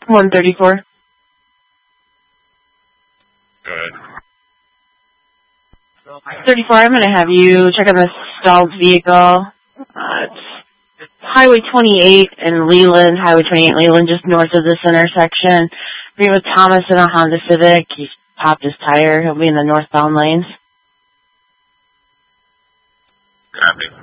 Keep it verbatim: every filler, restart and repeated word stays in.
one thirty-four. Go ahead. thirty-four, I'm going to have you check on the stalled vehicle. Uh, it's Highway twenty-eight in Leland, Highway twenty-eight in Leland, just north of this intersection. Being with Thomas in a Honda Civic. He's popped his tire. He'll be in the northbound lanes. Copy.